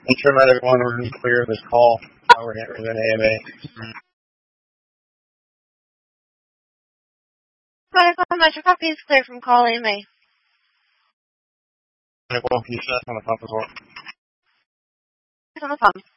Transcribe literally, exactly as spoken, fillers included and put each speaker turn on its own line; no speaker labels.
Make sure that everyone is clear of this call. Uh, we're going to an A M A.
Medical Metro Copy is clear from call A M A.
Medical, can you set us on the pump as well?
On the phone.